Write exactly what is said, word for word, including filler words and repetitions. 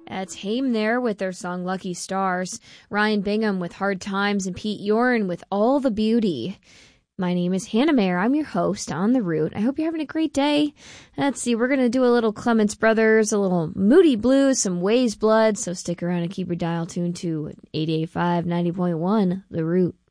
That's Haim there with their song Lucky Stars, Ryan Bingham with Hard Times, and Pete Yorn with All the Beauty. My name is Hannah Mayer. I'm your host on The Root. I hope you're having a great day. Let's see, we're going to do a little Clements Brothers, a little Moody Blues, some Ways Blood, so stick around and keep your dial tuned to eighty-eight point five, ninety point one, The Root.